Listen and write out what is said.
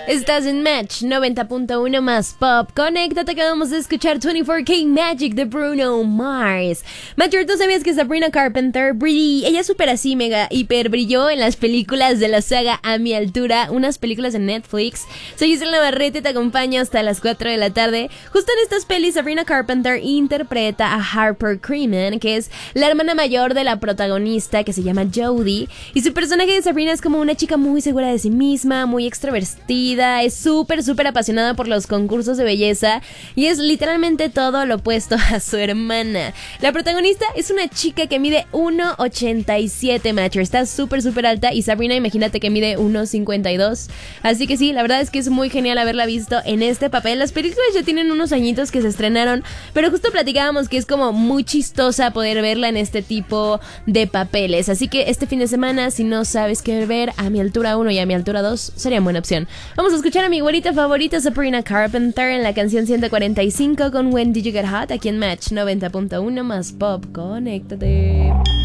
Estás en Match 90.1 más Pop. Conéctate, acabamos de escuchar 24K Magic de Bruno Mars. Matcher, ¿tú sabías que Sabrina Carpenter, ella súper así, mega, hiper brilló en las películas de la saga A Mi Altura, unas películas de Netflix? Soy Gisela Navarrete y te acompaño hasta las 4 de la tarde. Justo en estas pelis, Sabrina Carpenter interpreta a Harper Creeman, que es la hermana mayor de la protagonista, que se llama Jodie. Y su personaje de Sabrina es como una chica muy segura de sí misma, muy extrovertida. Es súper apasionada por los concursos de belleza y es literalmente todo lo opuesto a su hermana. La protagonista es una chica que mide 1.87, Matcher. Está súper alta y Sabrina, imagínate que mide 1.52. Así que sí, la verdad es que es muy genial haberla visto en este papel. Las películas ya tienen unos añitos que se estrenaron, pero justo platicábamos que es como muy chistosa poder verla en este tipo de papeles. Así que este fin de semana, si no sabes qué ver, A Mi Altura 1 y A Mi Altura 2 sería buena opción. Vamos a escuchar a mi güerita favorita, Sabrina Carpenter, en la canción 145 con When Did You Get Hot, aquí en Match 90.1 más Pop. Conéctate.